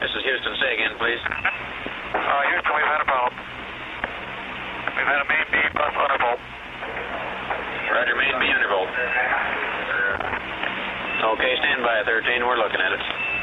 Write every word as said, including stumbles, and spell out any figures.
This is Houston. Say again, please. Uh, Houston, we've had a problem. We've had a main B bus undervolt. Roger, main B undervolt. Okay, stand by, thirteen. We're looking at it.